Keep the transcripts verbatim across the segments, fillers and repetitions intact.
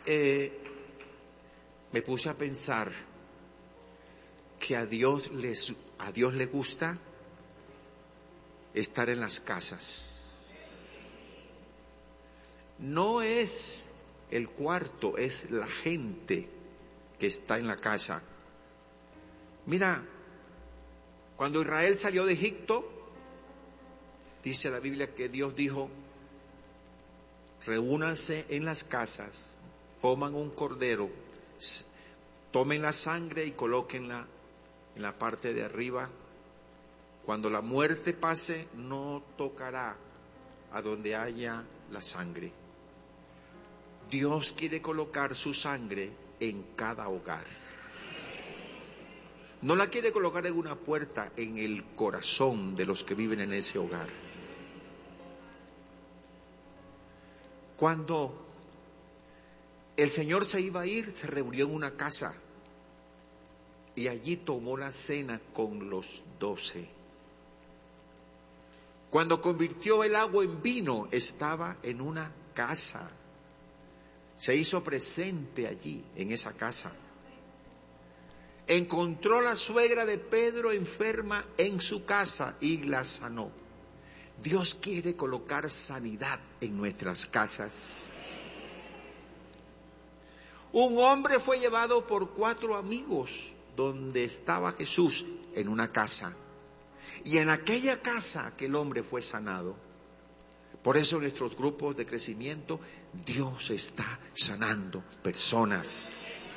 eh, me puse a pensar que a Dios, les, a Dios le gusta estar en las casas. No es el cuarto, es la gente que está en la casa. Mira, cuando Israel salió de Egipto, dice la Biblia que Dios dijo: reúnanse en las casas, coman un cordero, tomen la sangre y colóquenla en la parte de arriba. Cuando la muerte pase, no tocará a donde haya la sangre. Dios quiere colocar su sangre en cada hogar. No la quiere colocar en una puerta, en el corazón de los que viven en ese hogar. Cuando el Señor se iba a ir, se reunió en una casa y allí tomó la cena con los doce. Cuando convirtió el agua en vino, estaba en una casa. Se hizo presente allí, en esa casa. Encontró la suegra de Pedro enferma en su casa y la sanó. Dios quiere colocar sanidad en nuestras casas. Un hombre fue llevado por cuatro amigos donde estaba Jesús, en una casa. Y en aquella casa aquel hombre fue sanado. Por eso en nuestros grupos de crecimiento, Dios está sanando personas.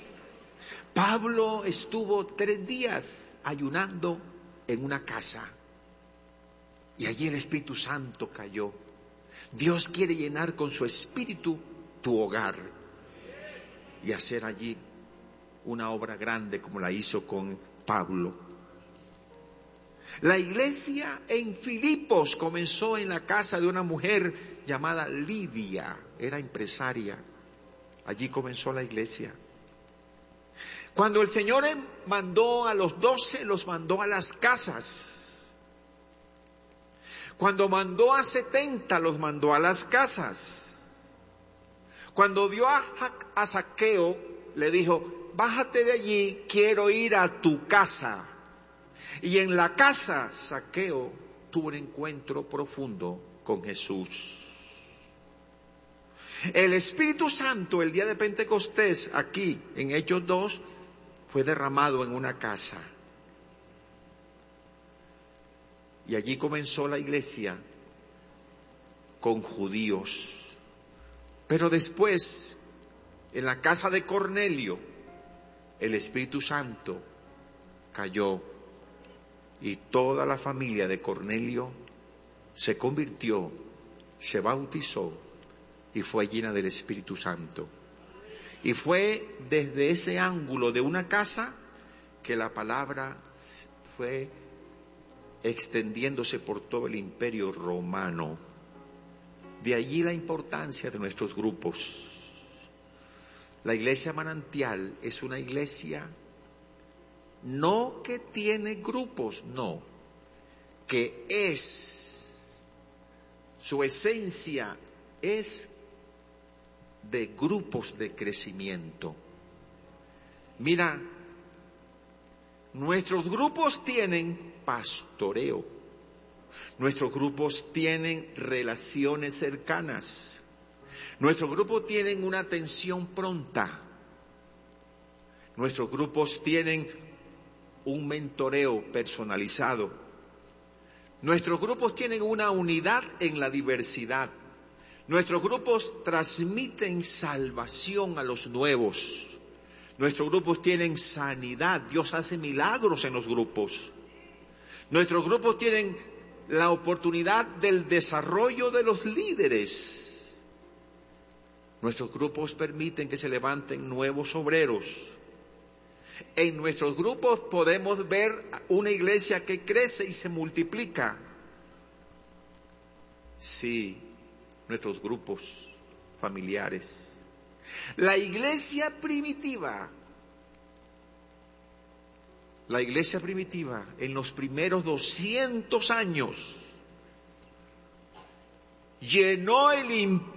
Pablo estuvo tres días ayunando en una casa. Y allí el Espíritu Santo cayó. Dios quiere llenar con su Espíritu tu hogar y hacer allí una obra grande como la hizo con Pablo. La iglesia en Filipos comenzó en la casa de una mujer llamada Lidia, era empresaria. Allí comenzó la iglesia. Cuando el Señor mandó a los doce, los mandó a las casas. Cuando mandó a setenta, los mandó a las casas. Cuando vio a, a Zaqueo, le dijo: bájate de allí, quiero ir a tu casa. Y en la casa, Zaqueo tuvo un encuentro profundo con Jesús. El Espíritu Santo, el día de Pentecostés, aquí en Hechos dos, fue derramado en una casa. Y allí comenzó la iglesia con judíos. Pero después, en la casa de Cornelio, el Espíritu Santo cayó y toda la familia de Cornelio se convirtió, se bautizó y fue llena del Espíritu Santo. Y fue desde ese ángulo de una casa que la palabra fue extendiéndose por todo el imperio romano. De allí la importancia de nuestros grupos. La iglesia Manantial es una iglesia no que tiene grupos, no, que es, su esencia es de grupos de crecimiento. Mira, nuestros grupos tienen pastoreo, nuestros grupos tienen relaciones cercanas, nuestros grupos tienen una atención pronta, nuestros grupos tienen un mentoreo personalizado, nuestros grupos tienen una unidad en la diversidad. Nuestros grupos transmiten salvación a los nuevos. Nuestros grupos tienen sanidad. Dios hace milagros en los grupos. Nuestros grupos tienen la oportunidad del desarrollo de los líderes. Nuestros grupos permiten que se levanten nuevos obreros. En nuestros grupos podemos ver una iglesia que crece y se multiplica. Sí. Nuestros grupos familiares. La iglesia primitiva, la iglesia primitiva en los primeros doscientos años llenó el imperio